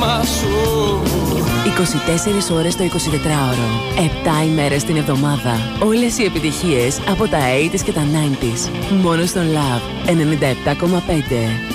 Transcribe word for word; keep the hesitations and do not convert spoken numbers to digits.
όνομα σου. είκοσι τέσσερις ώρες το εικοσιτετράωρο, επτά ημέρες την εβδομάδα. Όλες οι επιτυχίες από τα ογδόντα και τα ενενήντα. Μόνο στον Love ενενήντα επτά κόμμα πέντε.